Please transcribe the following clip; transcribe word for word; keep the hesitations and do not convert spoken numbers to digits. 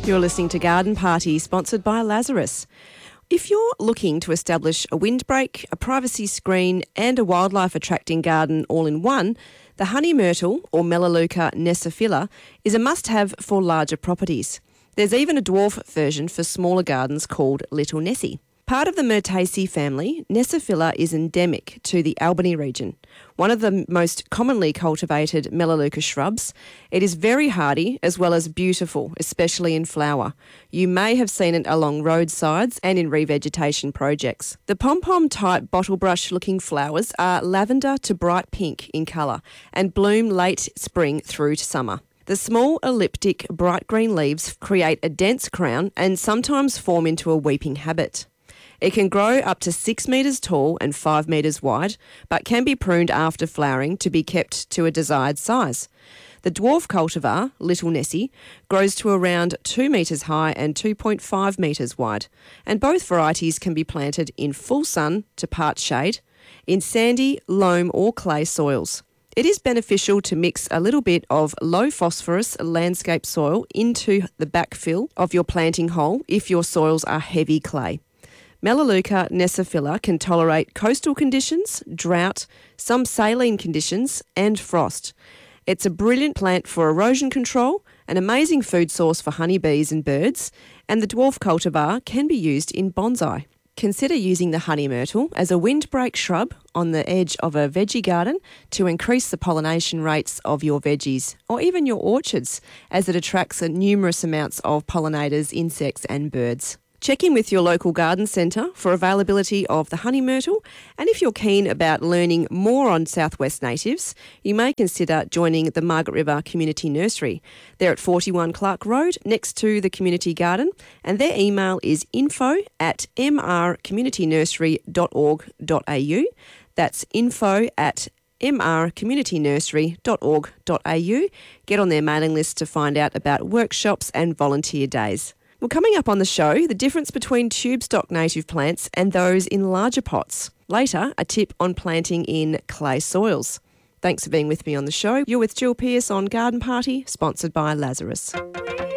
You're listening to Garden Party, sponsored by Lazarus. If you're looking to establish a windbreak, a privacy screen and a wildlife attracting garden all in one, the honey myrtle, or Melaleuca nesophylla, is a must-have for larger properties. There's even a dwarf version for smaller gardens called Little Nessie. Part of the Myrtaceae family, Nesophylla is endemic to the Albany region, one of the most commonly cultivated Melaleuca shrubs. It is very hardy as well as beautiful, especially in flower. You may have seen it along roadsides and in revegetation projects. The pom-pom type bottle brush looking flowers are lavender to bright pink in colour and bloom late spring through to summer. The small elliptic bright green leaves create a dense crown and sometimes form into a weeping habit. It can grow up to six metres tall and five metres wide, but can be pruned after flowering to be kept to a desired size. The dwarf cultivar, Little Nessie, grows to around two metres high and two point five metres wide, and both varieties can be planted in full sun to part shade, in sandy, loam or clay soils. It is beneficial to mix a little bit of low phosphorus landscape soil into the backfill of your planting hole if your soils are heavy clay. Melaleuca nesophylla can tolerate coastal conditions, drought, some saline conditions and frost. It's a brilliant plant for erosion control, an amazing food source for honeybees and birds, and the dwarf cultivar can be used in bonsai. Consider using the honey myrtle as a windbreak shrub on the edge of a veggie garden to increase the pollination rates of your veggies or even your orchards, as it attracts numerous amounts of pollinators, insects and birds. Check in with your local garden centre for availability of the honey myrtle, and if you're keen about learning more on Southwest natives, you may consider joining the Margaret River Community Nursery. They're at forty-one Clark Road next to the community garden, and their email is info at m r community nursery dot org dot a u. That's info at m r community nursery dot org dot a u. Get on their mailing list to find out about workshops and volunteer days. Well, coming up on the show, the difference between tube stock native plants and those in larger pots. Later, a tip on planting in clay soils. Thanks for being with me on the show. You're with Jill Pearce on Garden Party, sponsored by Lazarus.